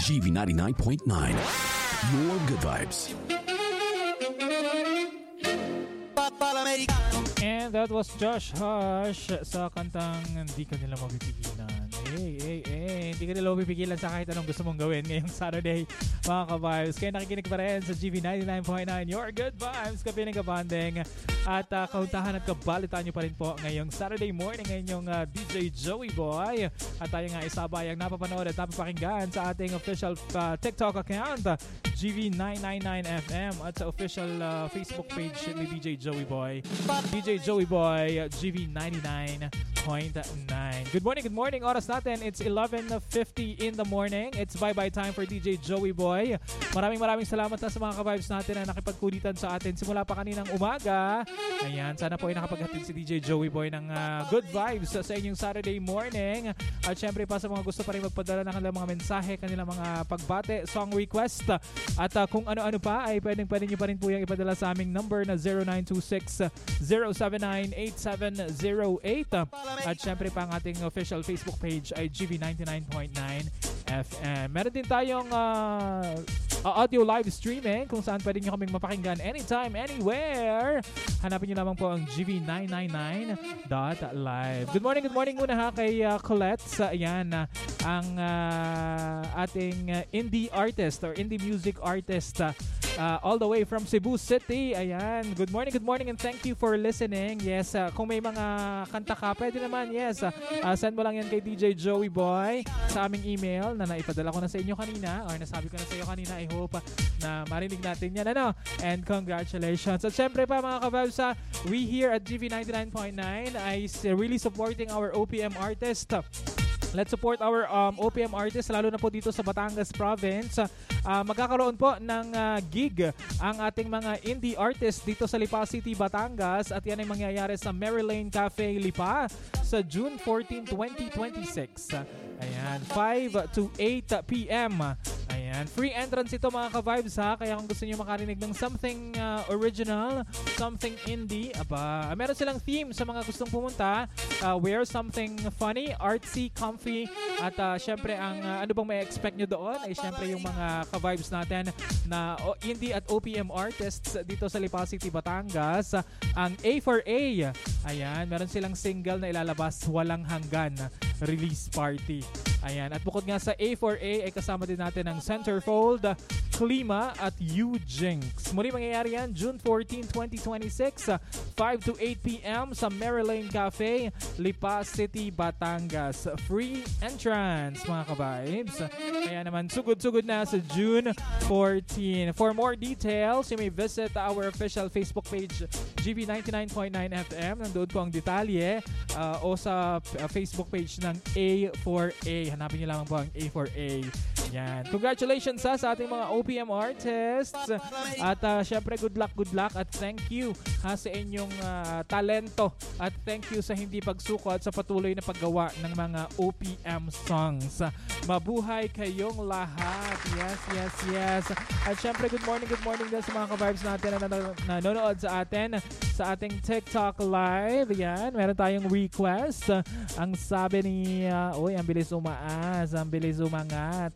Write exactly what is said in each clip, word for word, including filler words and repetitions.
G V ninety-nine point nine. Your good vibes. And that was Josh Hush sa kantang Hindi Ka Nila Mapipigilan. Hey, hey, hey. Hindi ka nila mapipigilan sa kahit anong gusto mong gawin ngayong Saturday, mga ka-vibes. Kaya nakikinig pa rin sa G V ninety-nine point nine. Your good vibes. Kapiling kabanding. At uh, kauntahan at kabalitaan nyo pa rin po ngayong Saturday morning ngayong uh, D J Joey Boy. At tayo nga isabay ang napapanood at napapakinggan sa ating official uh, TikTok account, G V nine ninety-nine F M, at sa official uh, Facebook page ni D J Joey Boy, D J Joey Boy, G V ninety-nine point nine. Good morning, good morning. Oras natin, it's eleven fifty in the morning. It's bye-bye time for D J Joey Boy. Maraming maraming salamat na sa mga ka-vibes natin na nakipagkulitan sa atin simula pa kaninang umaga. Ayan, sana po ay nakapaghatid si D J Joey Boy ng uh, good vibes sa inyong Saturday morning. At syempre pa sa mga gusto pa rin magpadala ng kanilang mga mensahe, kanilang mga pagbate, song request, at uh, kung ano-ano pa ay pwedeng pwede nyo pa rin po yung ipadala sa aming number na zero nine two six, zero seven nine, eight seven zero eight. At syempre pa ang ating official Facebook page ay G V ninety-nine point nine F M. Meron din tayong uh, audio live streaming kung saan pwede nyo kaming mapakinggan anytime, anywhere. Hanapin nyo lamang po ang G V nine ninety-nine dot live. Good morning, good morning muna ha kay uh, Colette. Sa, ayan, uh, ang uh, ating uh, indie artist or indie music artist uh, uh, all the way from Cebu City. Ayan, good morning, good morning and thank you for listening. Yes, uh, kung may mga kanta ka, pwede naman, yes. Uh, uh, send mo lang yan kay D J Joey Boy sa aming email na naipadala ko na sa inyo kanina or nasabi ko na sa iyo kanina. I hope uh, na marinig natin yan. Ano? And congratulations. At syempre pa mga ka-vibes, uh, we here at G V ninety-nine point nine ay really supporting our O P M artist. Let's support our um, O P M artists, lalo na po dito sa Batangas Province. Uh, magkakaroon po ng uh, gig ang ating mga indie artists dito sa Lipa City, Batangas. At yan ay mangyayari sa Mary Lane Cafe, Lipa sa June fourteenth, twenty twenty-six. Ayan, five to eight p.m. Ayan, free entrance ito mga ka-vibes ha. Kaya kung gusto nyo makarinig ng something uh, original, something indie, aba, meron silang theme sa mga gustong pumunta. Uh, wear something funny, artsy, comfy, at uh, syempre ang uh, ano bang may expect nyo doon ay syempre yung mga ka-vibes natin na uh, indie at O P M artists dito sa Lipa City, Batangas. Uh, ang A for A, ayan, meron silang single na ilalabas, Walang Hanggan, release party. Ayan, at bukod nga sa A for A ay kasama din natin ang Centerfold, Klima at U-Jinx. Muli mangyayari yan June fourteenth, twenty twenty-six, five to eight p.m. sa Mary Lane Cafe, Lipa City, Batangas. Free entrance mga ka-vibes. Kaya naman sugod-sugod na sa June fourteenth. For more details, you may visit our official Facebook page G V ninety-nine point nine F M. Nandoon po ang detalye uh, o sa uh, Facebook page ng A for A. Hanapin niyo lamang po ang A for A. Yan. Congratulations ha, sa ating mga O P M artists. At uh, syempre good luck, good luck at thank you ha, sa inyong uh, talento. At thank you sa hindi pagsuko at sa patuloy na paggawa ng mga O P M songs. Mabuhay kayong lahat. Yes, yes, yes. At syempre good morning, good morning din sa mga ka-vibes natin na nan- nanonood sa atin sa ating TikTok live. Yan, meron tayong request. Ang sabi ni, uh, uy, ang bilis umaas, ang bilis umangat.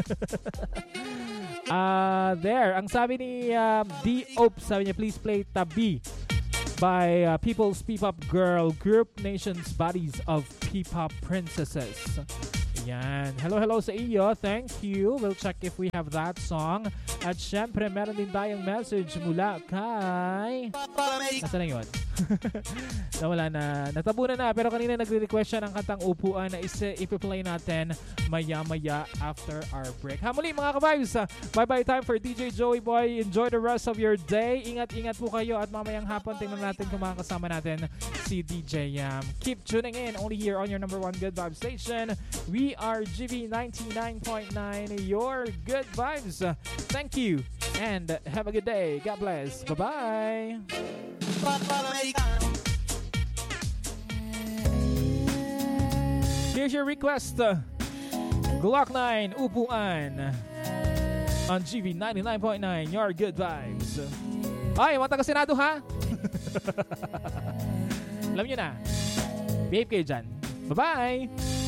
uh, there, ang sabi ni uh, D. Ope, sabi niya, please play Tabi by uh, People's P-Pop Girl Group, Nation's Bodies of P-Pop Princesses. Yan. Hello, hello sa iyo. Thank you. We'll check if we have that song. At syempre, meron din tayong message mula kay... Nasaan na yun? Nawala na. Natabunan na. Pero kanina nagre-request siya ng kantang Upuan na isa ipi-play natin maya-maya after our break. Ha, muli mga ka-vibes. Bye-bye time for D J Joey Boy. Enjoy the rest of your day. Ingat-ingat po kayo at mamayang hapon tingnan natin kung makakasama natin si D J Yam. Keep tuning in only here on your number one good vibe station. We are G V ninety-nine point nine, your good vibes. Thank you and have a good day. God bless. Bye-bye. Here's your request. Glock nine, Upuan on G V ninety-nine point nine, your good vibes. Ay, mga taga-Senado ha? Alam nyo na. Behave kayo dyan. Bye-bye.